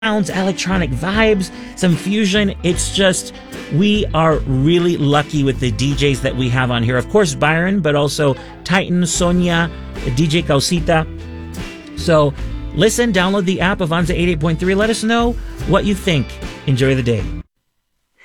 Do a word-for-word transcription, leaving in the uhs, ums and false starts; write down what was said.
sounds, electronic vibes, some fusion. It's just, we are really lucky with the D Js that we have on here. Of course, Byron, but also Titan, Sonia, D J Causita. So listen, download the app, Avanza eighty-eight point three. Let us know what you think. Enjoy the day.